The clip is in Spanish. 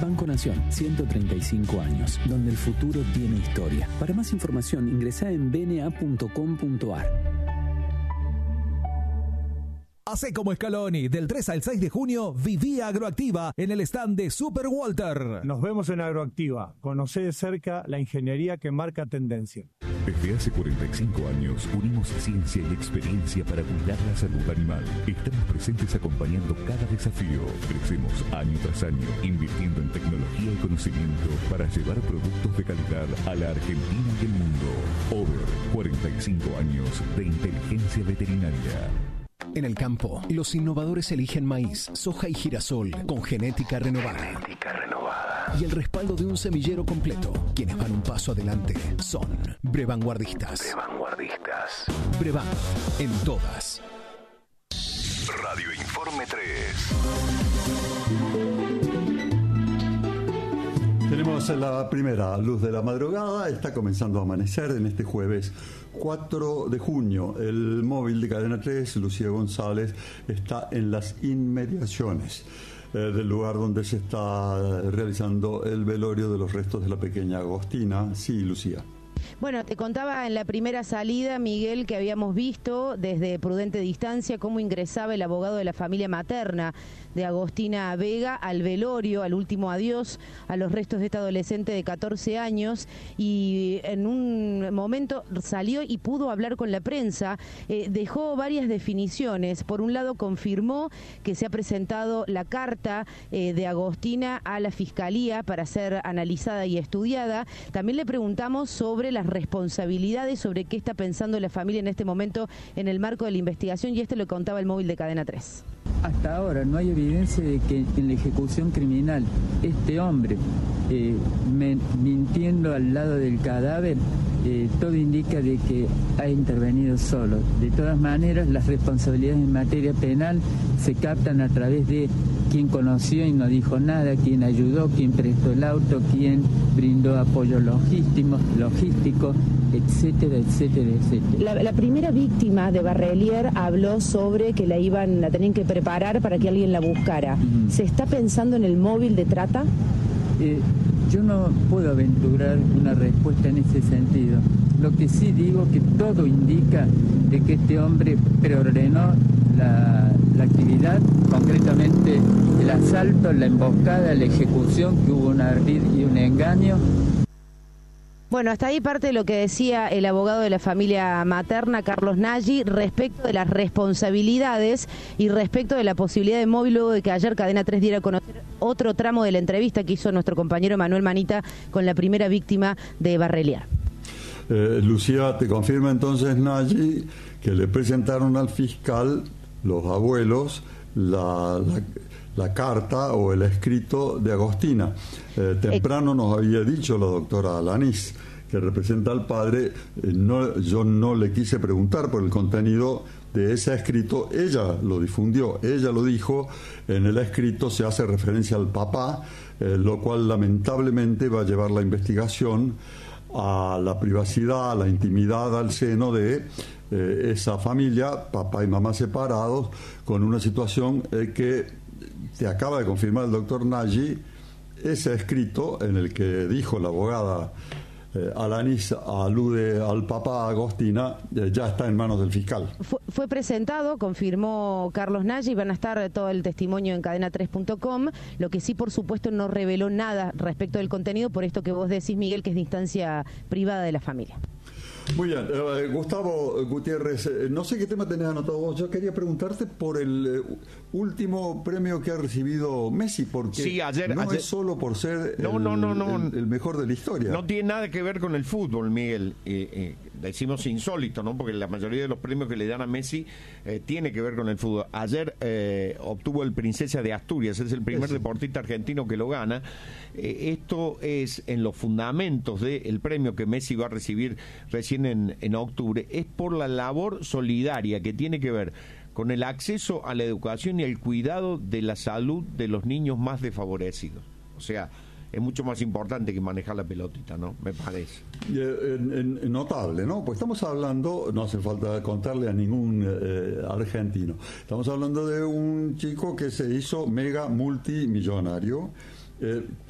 Banco Nación, 135 años, donde el futuro tiene historia. Para más información, ingresá en bna.com.ar. Hacé como Scaloni, del 3 al 6 de junio, viví Agroactiva en el stand de Super Walter. Nos vemos en Agroactiva. Conocé de cerca la ingeniería que marca tendencia. Desde hace 45 años unimos ciencia y experiencia para cuidar la salud animal. Estamos presentes acompañando cada desafío. Crecemos año tras año, invirtiendo en tecnología y conocimiento para llevar productos de calidad a la Argentina y el mundo. Over 45 años de inteligencia veterinaria. En el campo, los innovadores eligen maíz, soja y girasol con genética renovada. Y el respaldo de un semillero completo. Quienes van un paso adelante son Brevanguardistas. Brevan, en todas. Radio Informe 3. Tenemos la primera luz de la madrugada, está comenzando a amanecer en este jueves 4 de junio. El móvil de Cadena 3, Lucía González, está en las inmediaciones del lugar donde se está realizando el velorio de los restos de la pequeña Agostina. Sí, Lucía. Bueno, te contaba en la primera salida, Miguel, que habíamos visto desde prudente distancia cómo ingresaba el abogado de la familia materna de Agostina Vega al velorio, al último adiós a los restos de esta adolescente de 14 años, y en un momento salió y pudo hablar con la prensa. Dejó varias definiciones. Por un lado, confirmó que se ha presentado la carta de Agostina a la Fiscalía para ser analizada y estudiada. También le preguntamos sobre las responsabilidades, sobre qué está pensando la familia en este momento en el marco de la investigación, y esto lo contaba el móvil de Cadena 3. Hasta ahora no hay evidencia de que en la ejecución criminal este hombre, mintiendo al lado del cadáver, todo indica de que ha intervenido solo. De todas maneras, las responsabilidades en materia penal se captan a través de quién conoció y no dijo nada, quién ayudó, quién prestó el auto, quién brindó apoyo logístico, etcétera, etcétera, etcétera. La primera víctima de Barrelier habló sobre que la tenían que preparar para que alguien la buscara. ¿Se está pensando en el móvil de trata? Yo no puedo aventurar una respuesta en ese sentido. Lo que sí digo que todo indica de que este hombre preordenó la actividad, concretamente el asalto, la emboscada, la ejecución, que hubo un ardid y un engaño. Bueno, hasta ahí parte de lo que decía el abogado de la familia materna, Carlos Nagy, respecto de las responsabilidades y respecto de la posibilidad de móvil, luego de que ayer Cadena 3 diera a conocer otro tramo de la entrevista que hizo nuestro compañero Manuel Manita con la primera víctima de Barrelier. Lucía, te confirma entonces Nagy que le presentaron al fiscal los abuelos la carta o el escrito de Agostina. Temprano nos había dicho la doctora Alanís, que representa al padre, yo no le quise preguntar por el contenido de ese escrito. Ella lo difundió, ella lo dijo. En el escrito se hace referencia al papá, lo cual lamentablemente va a llevar la investigación a la privacidad, a la intimidad, al seno de esa familia, papá y mamá separados, con una situación que te acaba de confirmar el doctor Nagy. Ese escrito en el que dijo la abogada Alanís alude al papá Agostina, ya está en manos del fiscal. Fue presentado, confirmó Carlos Nagy, van a estar todo el testimonio en cadena3.com. Lo que sí, por supuesto, no reveló nada respecto del contenido, por esto que vos decís, Miguel, que es de instancia privada de la familia. Muy bien, Gustavo Gutiérrez, no sé qué tema tenés anotado vos. Yo quería preguntarte por el último premio que ha recibido Messi, porque sí, ayer es solo por ser el mejor de la historia. No tiene nada que ver con el fútbol, Miguel. Decimos insólito, ¿no? Porque la mayoría de los premios que le dan a Messi tiene que ver con el fútbol. Ayer obtuvo el Princesa de Asturias, es el primer deportista argentino que lo gana. Esto es en los fundamentos del premio que Messi va a recibir recién en octubre. Es por la labor solidaria que tiene que ver con el acceso a la educación y el cuidado de la salud de los niños más desfavorecidos. O sea, es mucho más importante que manejar la pelotita, ¿no? Me parece. Notable, ¿no? Pues estamos hablando, no hace falta contarle a ningún argentino, estamos hablando de un chico que se hizo mega multimillonario,